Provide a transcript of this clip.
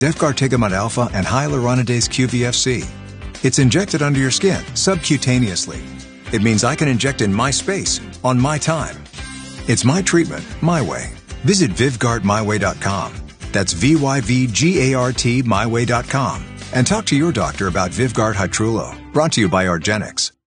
Defgar Tegamut Alpha and hyaluronidase QVFC. It's injected under your skin subcutaneously. It means I can inject in my space, on my time. It's my treatment, my way. Visit VivGuardMyWay.com. That's VYVGART MyWay.com. And talk to your doctor about Vivgard Hytrulo, brought to you by argenx.